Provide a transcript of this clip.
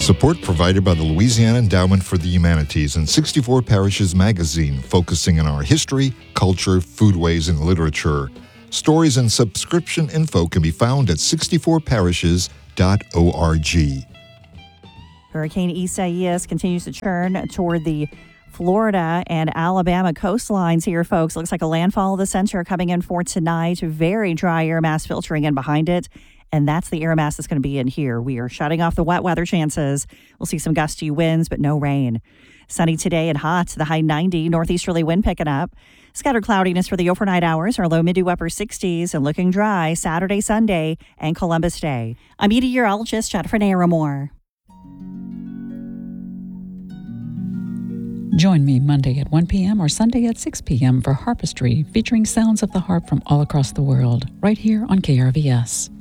Support provided by the Louisiana Endowment for the Humanities and 64 Parishes magazine, focusing on our history, culture, foodways, and literature. Stories and subscription info can be found at 64parishes.org. Hurricane Isaias continues to churn toward the Florida and Alabama coastlines here, folks. Looks like a landfall of the center coming in for tonight. Very dry air mass filtering in behind it. And that's the air mass that's going to be in here. We are shutting off the wet weather chances. We'll see some gusty winds, but no rain. Sunny today and hot. The high 90. Northeasterly wind picking up. Scattered cloudiness for the overnight hours. Our low mid to upper 60s and looking dry Saturday, Sunday, and Columbus Day. I'm meteorologist Jennifer Naramore. Join me Monday at 1 p.m. or Sunday at 6 p.m. for Harpistry, featuring sounds of the harp from all across the world, right here on KRVS.